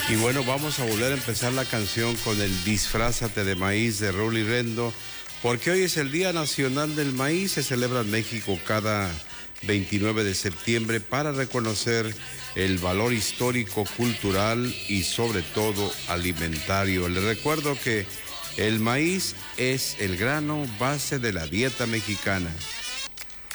Y bueno, vamos a volver a empezar la canción con el Disfrázate de Maíz de Rully Rendo, porque hoy es el Día Nacional del Maíz, se celebra en México cada 29 de septiembre para reconocer el valor histórico, cultural y sobre todo alimentario. Les recuerdo que el maíz es el grano base de la dieta mexicana.